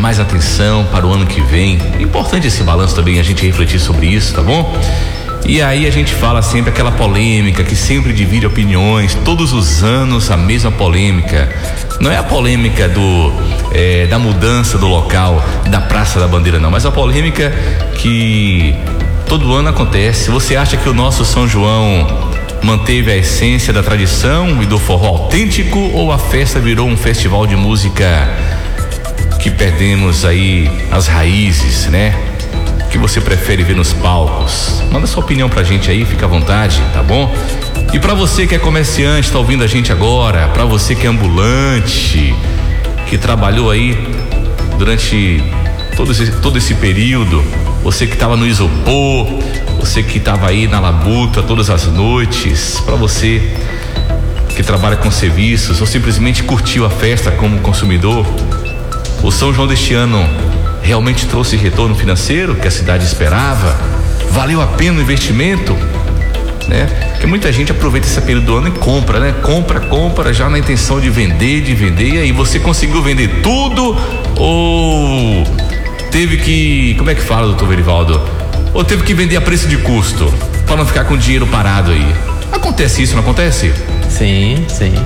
mais atenção para o ano que vem. É importante esse balanço também, a gente refletir sobre isso, tá bom? E aí a gente fala sempre aquela polêmica que sempre divide opiniões, todos os anos a mesma polêmica. Não é a polêmica da mudança do local da Praça da Bandeira, não, mas a polêmica que todo ano acontece. Você acha que o nosso São João manteve a essência da tradição e do forró autêntico, ou a festa virou um festival de música que perdemos aí as raízes, né? Que você prefere ver nos palcos? Manda sua opinião pra gente aí, fica à vontade, tá bom? E pra você que é comerciante, tá ouvindo a gente agora, pra você que é ambulante, que trabalhou aí durante todo esse período, você que tava no isopor, você que tava aí na labuta todas as noites, pra você que trabalha com serviços ou simplesmente curtiu a festa como consumidor, o São João deste ano realmente trouxe retorno financeiro que a cidade esperava? Valeu a pena o investimento? Né? Porque muita gente aproveita esse período do ano e compra, né? Compra já na intenção de vender, e aí você conseguiu vender tudo ou teve que, como é que fala, doutor Verivaldo? Ou teve que vender a preço de custo para não ficar com o dinheiro parado aí? Acontece isso, não acontece? Sim.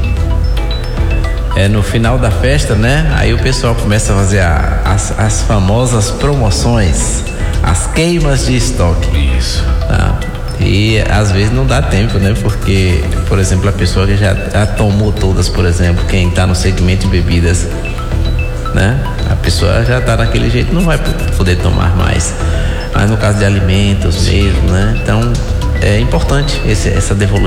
No final da festa, né? Aí o pessoal começa a fazer as famosas promoções, as queimas de estoque. Isso. Tá? E às vezes não dá tempo, né? Porque, por exemplo, a pessoa que já tomou todas, por exemplo, quem tá no segmento de bebidas, né? A pessoa já tá daquele jeito, não vai poder tomar mais. Mas no caso de alimentos mesmo, né? Então é importante essa devolução